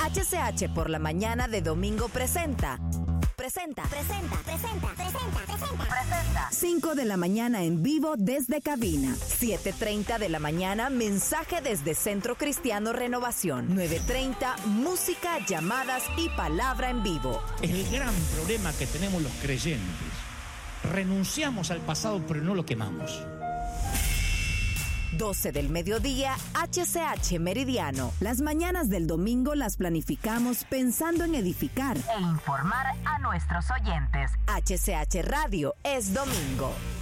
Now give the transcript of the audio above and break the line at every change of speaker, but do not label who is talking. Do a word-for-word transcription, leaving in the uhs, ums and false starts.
H C H por la mañana de domingo presenta. Presenta.
Presenta, presenta, presenta, presenta.
Presenta. cinco de la mañana en vivo desde cabina. siete treinta de la mañana, mensaje desde Centro Cristiano Renovación. nueve treinta, música, llamadas y palabra en vivo.
El gran problema que tenemos los creyentes. Renunciamos al pasado, pero no lo quemamos.
doce del mediodía, H C H Meridiano. Las mañanas del domingo las planificamos pensando en edificar e informar a nuestros oyentes. H C H Radio es domingo.